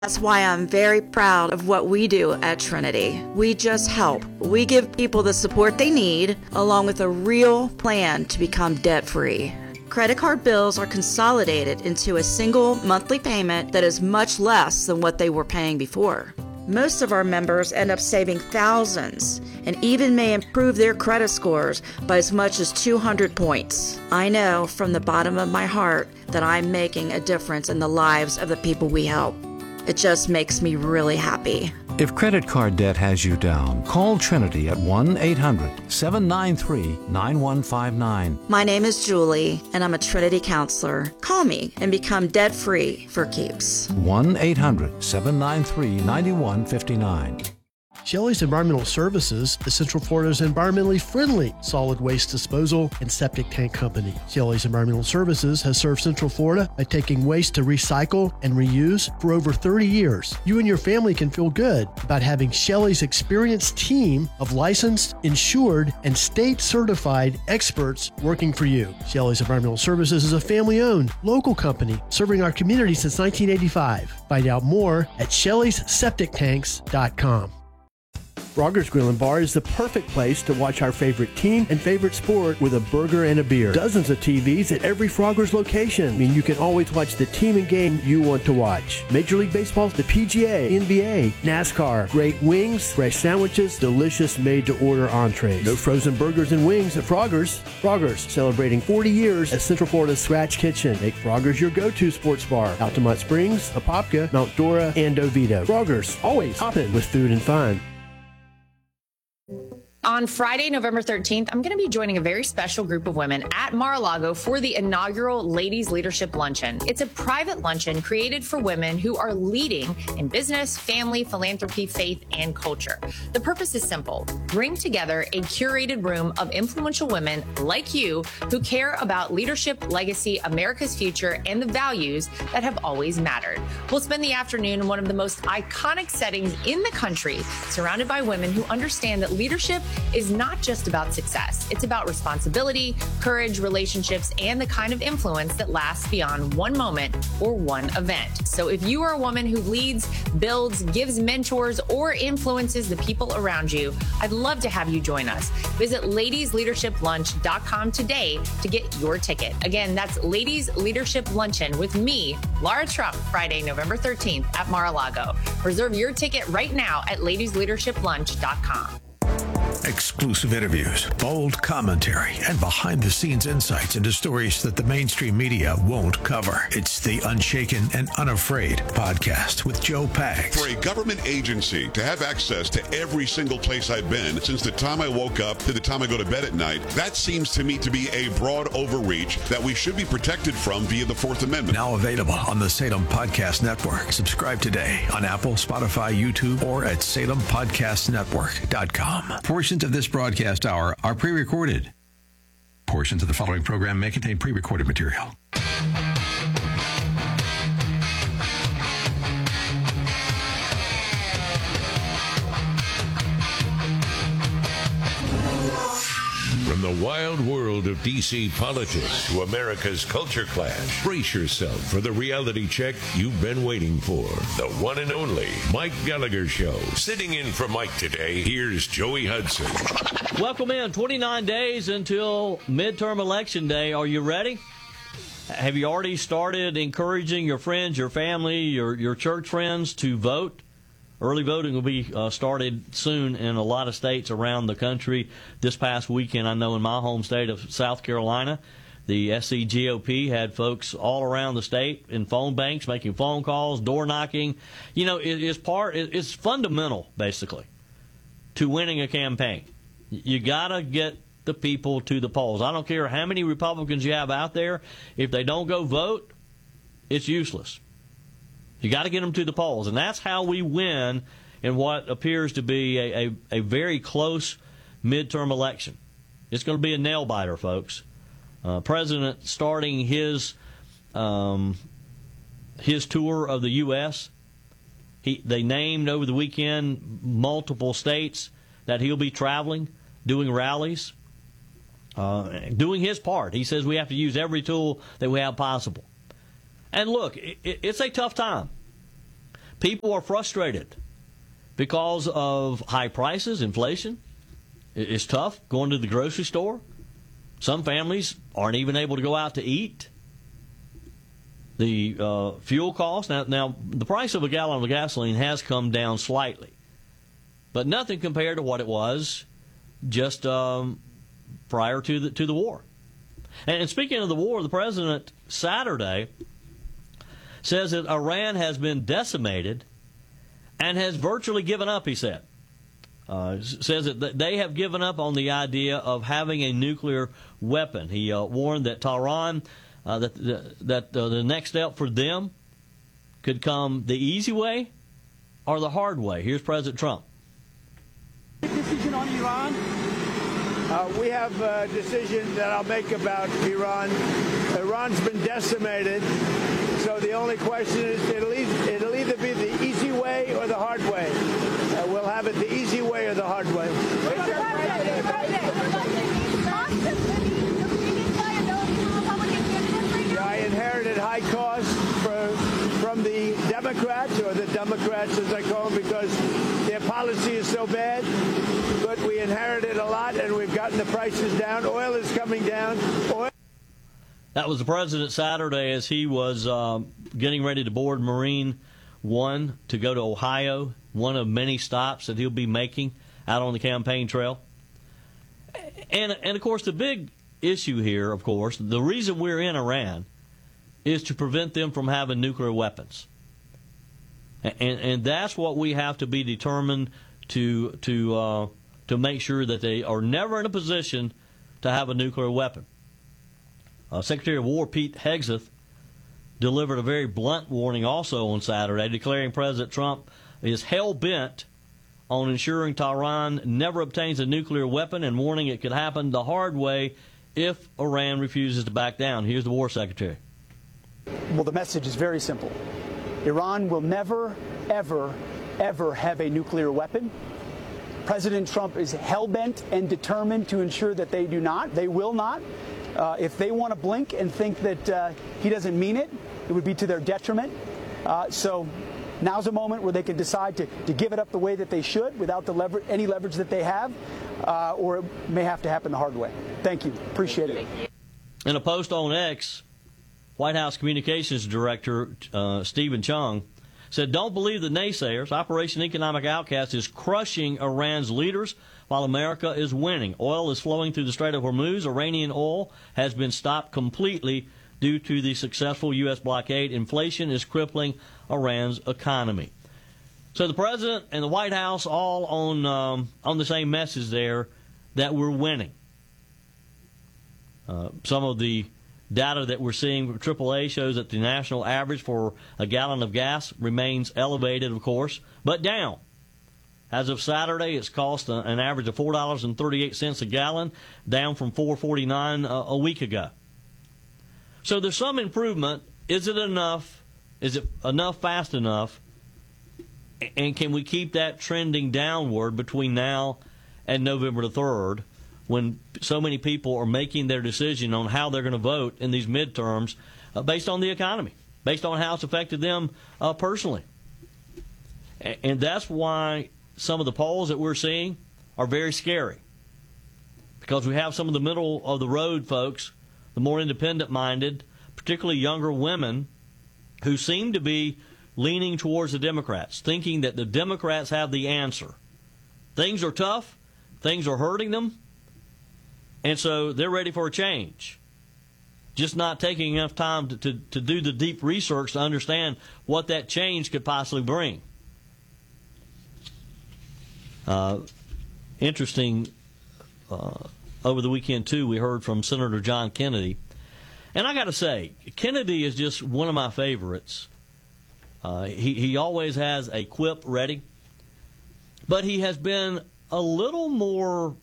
That's why I'm very proud of what we do at Trinity. We just help. We give people the support they need, along with a real plan to become debt-free. Credit card bills are consolidated into a single monthly payment that is much less than what they were paying before. Most of our members end up saving thousands and even may improve their credit scores by as much as 200 points. I know from the bottom of my heart that I'm making a difference in the lives of the people we help. It just makes me really happy. If credit card debt has you down, call Trinity at 1-800-793-9159. My name is Julie, and I'm a Trinity counselor. Call me and become debt-free for keeps. 1-800-793-9159. Shelley's Environmental Services is Central Florida's environmentally friendly solid waste disposal and septic tank company. Shelley's Environmental Services has served Central Florida by taking waste to recycle and reuse for over 30 years. You and your family can feel good about having Shelley's experienced team of licensed, insured, and state-certified experts working for you. Shelley's Environmental Services is a family-owned, local company serving our community since 1985. Find out more at Shelley'sSepticTanks.com. Frogger's Grill and Bar is the perfect place to watch our favorite team and favorite sport with a burger and a beer. Dozens of TVs at every Frogger's location mean you can always watch the team and game you want to watch. Major League Baseball, the PGA, NBA, NASCAR, great wings, fresh sandwiches, delicious made-to-order entrees. No frozen burgers and wings at Frogger's. Frogger's, celebrating 40 years as Central Florida's Scratch Kitchen. Make Frogger's your go-to sports bar. Altamont Springs, Apopka, Mount Dora, and Oviedo. Frogger's, always hopping with food and fun. On Friday, November 13th, I'm going to be joining a very special group of women at Mar-a-Lago for the inaugural Ladies Leadership Luncheon. It's a private luncheon created for women who are leading in business, family, philanthropy, faith, and culture. The purpose is simple. Bring together a curated room of influential women like you who care about leadership, legacy, America's future, and the values that have always mattered. We'll spend the afternoon in one of the most iconic settings in the country, surrounded by women who understand that leadership is not just about success. It's about responsibility, courage, relationships, and the kind of influence that lasts beyond one moment or one event. So if you are a woman who leads, builds, gives mentors, or influences the people around you, I'd love to have you join us. Visit ladiesleadershiplunch.com today to get your ticket. Again, that's Ladies Leadership Luncheon with me, Laura Trump, Friday, November 13th at Mar-a-Lago. Reserve your ticket right now at ladiesleadershiplunch.com. Exclusive interviews, bold commentary, and behind-the-scenes insights into stories that the mainstream media won't cover. It's the Unshaken and Unafraid podcast with Joe Pags. For a government agency to have access to every single place I've been since the time I woke up to the time I go to bed at night, that seems to me to be a broad overreach that we should be protected from via the Fourth Amendment. Now available on the Salem Podcast Network. Subscribe today on Apple, Spotify, YouTube, or at SalemPodcastNetwork.com. Portions of this broadcast hour are pre-recorded. Portions of the following program may contain pre-recorded material. From the wild world of D.C. politics to America's culture clash, brace yourself for the reality check you've been waiting for. The one and only Mike Gallagher Show. Sitting in for Mike today, here's Joey Hudson. Welcome in. 29 days until midterm election day. Are you ready? Have you already started encouraging your friends, your family, your church friends to vote? Early voting will be started soon in a lot of states around the country. This past weekend, I know in my home state of South Carolina, the SC GOP had folks all around the state in phone banks making phone calls, door knocking. You know, it's fundamental, basically, to winning a campaign. You got to get the people to the polls. I don't care how many Republicans you have out there. If they don't go vote, it's useless. You got to get them to the polls, and that's how we win in what appears to be a very close midterm election. It's going to be a nail-biter, folks. President starting his tour of the U.S., they named over the weekend multiple states that he'll be traveling, doing rallies, doing his part. He says we have to use every tool that we have possible. And look, it's a tough time. People are frustrated because of high prices, inflation. It's tough going to the grocery store. Some families aren't even able to go out to eat. The fuel costs. Now, the price of a gallon of gasoline has come down slightly, but nothing compared to what it was just prior to the war. And speaking of the war, the president Saturday says that Iran has been decimated and has virtually given up, he said. Says that they have given up on the idea of having a nuclear weapon. He warned that Tehran, that the next step for them could come the easy way or the hard way. Here's President Trump. Decision on Iran? We have a decision that I'll make about Iran. Iran's been decimated, so the only question is it'll either be the easy way or the hard way. We'll have it the easy way or the hard way. I inherited high costs from the Democrats, or the Democrats as I call them, because their policy is so bad. But we inherited a lot, and we've gotten the prices down. Oil is coming down. That was the president Saturday as he was getting ready to board Marine One to go to Ohio, one of many stops that he'll be making out on the campaign trail. And of course, the big issue here, of course, the reason we're in Iran is to prevent them from having nuclear weapons. And that's what we have to be determined to make sure that they are never in a position to have a nuclear weapon. Secretary of War Pete Hegseth delivered a very blunt warning also on Saturday, declaring President Trump is hell-bent on ensuring Tehran never obtains a nuclear weapon and warning it could happen the hard way if Iran refuses to back down. Here's the War Secretary. Well, the message is very simple. Iran will never, ever, ever have a nuclear weapon. President Trump is hell-bent and determined to ensure that they do not. They will not. If they want to blink and think that he doesn't mean it, it would be to their detriment. So now's a moment where they can decide to give it up the way that they should without any leverage that they have, or it may have to happen the hard way. Thank you. Appreciate it. In a post on X, White House Communications Director Stephen Chung said, "Don't believe the naysayers. Operation Economic Outcast is crushing Iran's leaders while America is winning. Oil is flowing through the Strait of Hormuz. Iranian oil has been stopped completely due to the successful U.S. blockade. Inflation is crippling Iran's economy." So the president and the White House all on the same message there that we're winning. Some of the data that we're seeing from AAA shows that the national average for a gallon of gas remains elevated, of course, but down. As of Saturday, it's cost an average of $4.38 a gallon, down from $4.49 a week ago. So there's some improvement. Is it enough? Is it enough fast enough? And can we keep that trending downward between now and November the 3rd, when so many people are making their decision on how they're going to vote in these midterms based on the economy, based on how it's affected them personally? And that's why some of the polls that we're seeing are very scary, because we have some of the middle-of-the-road folks, the more independent-minded, particularly younger women, who seem to be leaning towards the Democrats, thinking that the Democrats have the answer. Things are tough. Things are hurting them. And so they're ready for a change. Just not taking enough time to do the deep research to understand what that change could possibly bring. Interesting, over the weekend, too, we heard from Senator John Kennedy. And I got to say, Kennedy is just one of my favorites. He always has a quip ready. But he has been a little more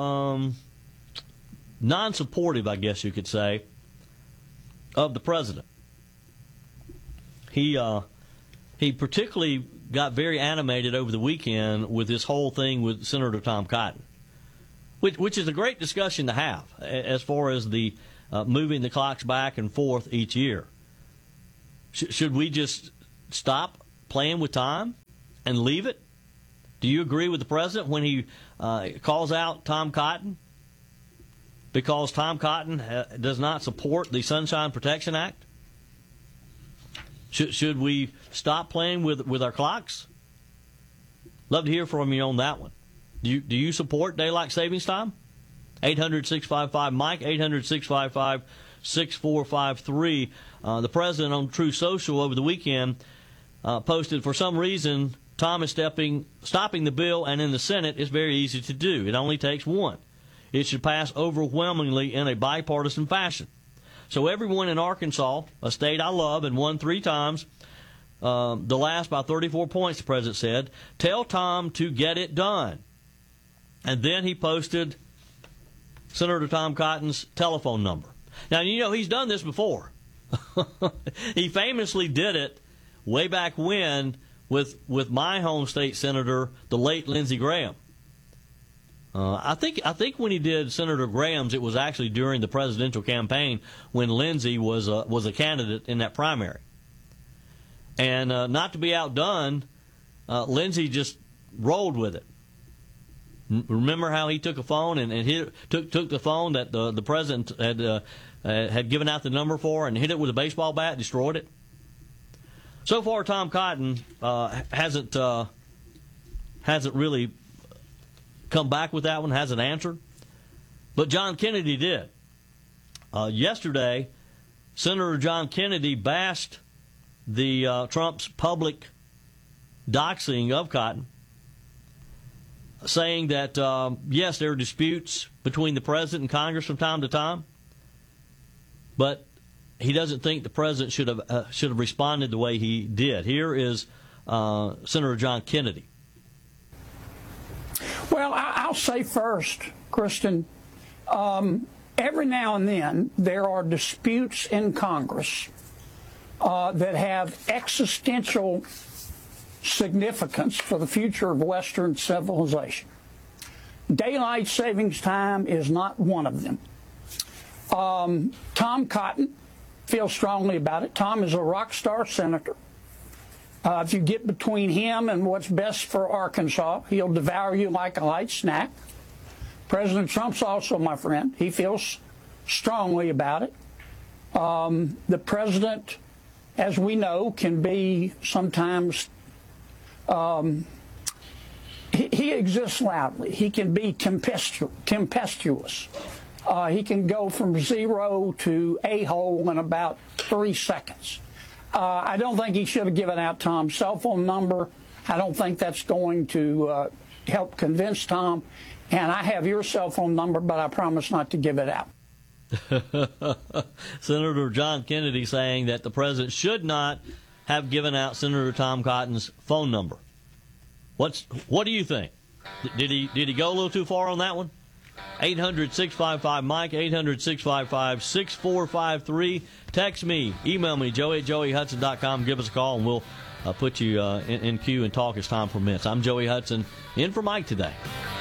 non-supportive, I guess you could say, of the president. He particularly got very animated over the weekend with this whole thing with Senator Tom Cotton, which is a great discussion to have as far as the moving the clocks back and forth each year. Should we just stop playing with time and leave it? Do you agree with the president when he calls out Tom Cotton? Because Tom Cotton does not support the Sunshine Protection Act? Should we stop playing with our clocks? Love to hear from you on that one. Do you support daylight savings time? 800-655-MIKE, 800-655-6453. The president on True Social over the weekend posted, for some reason, Tom is stopping the bill, and in the Senate, it's very easy to do. It only takes one. It should pass overwhelmingly in a bipartisan fashion. So everyone in Arkansas, a state I love and won 3 times, the last by 34 points, the president said, tell Tom to get it done. And then he posted Senator Tom Cotton's telephone number. Now, you know, he's done this before. He famously did it way back when with my home state senator, the late Lindsey Graham. I think when he did Senator Graham's, it was actually during the presidential campaign when Lindsey was a candidate in that primary. And not to be outdone, Lindsey just rolled with it. Remember how he took a phone and he took the phone that the president had given out the number for and hit it with a baseball bat, destroyed it? So far, Tom Cotton hasn't really come back with that one, hasn't answered. But John Kennedy did. Yesterday, Senator John Kennedy bashed the Trump's public doxing of Cotton, saying that, yes, there are disputes between the president and Congress from time to time, but he doesn't think the president should have responded the way he did. Here is Senator John Kennedy. Well, I'll say first, Kristen, every now and then there are disputes in Congress that have existential significance for the future of Western civilization. Daylight savings time is not one of them. Tom Cotton feels strongly about it. Tom is a rock star senator. If you get between him and what's best for Arkansas, he'll devour you like a light snack. President Trump's also my friend. He feels strongly about it. The president, as we know, can be sometimes, he exists loudly. He can be tempestuous. He can go from 0 to a-hole in about 3 seconds. I don't think he should have given out Tom's cell phone number. I don't think that's going to help convince Tom. And I have your cell phone number, but I promise not to give it out. Senator John Kennedy saying that the president should not have given out Senator Tom Cotton's phone number. What do you think? Did he go a little too far on that one? 800-655-MIKE, 800-655-6453. Text me, email me, joey@joeyhudson.com. Give us a call, and we'll put you in queue and talk as time permits. I'm Joey Hudson, in for Mike today.